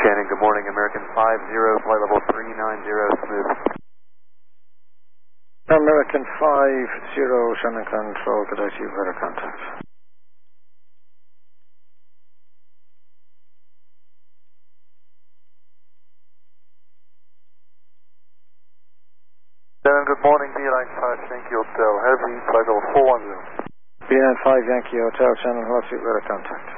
Shannon, good morning. American 50, flight level 390, smooth. American 50, Shannon Control, good day to you, better contact. Shannon, good morning. B9 5, Yankee Hotel, Heavy, flight level 410. B9 5, Yankee Hotel, Shannon, hello to you, better contact.